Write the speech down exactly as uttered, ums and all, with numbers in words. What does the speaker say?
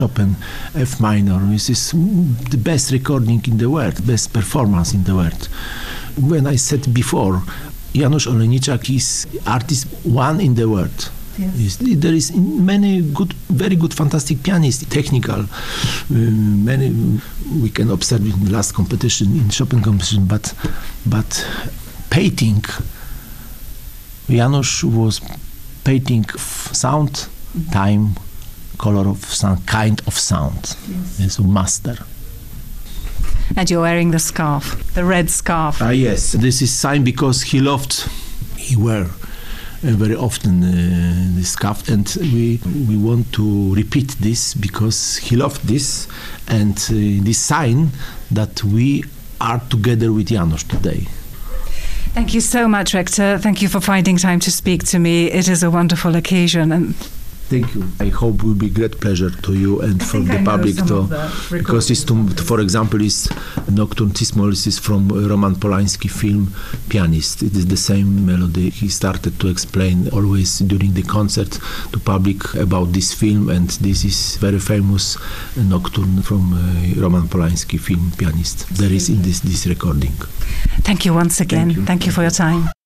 Chopin F minor. This is the best recording in the world, best performance in the world. When I said before, Janusz Olejniczak is artist one in the world. Yes. There is many good, very good, fantastic pianists, technical. Uh, many we can observe in the last competition, in Chopin competition, but but painting. Janusz was painting sound, time, color of sound, kind of sound. Yes, yes, a master. And you're wearing the scarf, the red scarf. Ah, yes, this is sign because he loved. He wear. Uh, very often uh, this scarf, and we we want to repeat this because he loved this, and uh, this sign that we are together with Janusz today. Thank you so much, Rector. Thank you for finding time to speak to me. It is a wonderful occasion. And thank you. I hope it will be great pleasure to you and from the public to, because it's to, for example, is Nocturne Cismolis is from Roman Polański film Pianist. It is the same melody. He started to explain always during the concert to public about this film, and this is very famous Nocturne from uh, Roman Polański film Pianist. There is in this this recording. Thank you once again. Thank you, Thank you for your time.